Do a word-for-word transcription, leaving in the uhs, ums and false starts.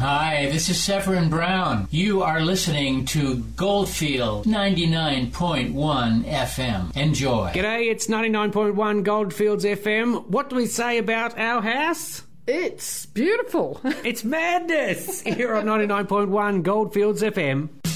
Hi, this is Severin Brown. You are listening to Goldfield ninety-nine point one F M. Enjoy. G'day, it's ninety-nine point one Goldfields F M. What do we say about our house? It's beautiful. It's madness here on ninety-nine point one Goldfields F M.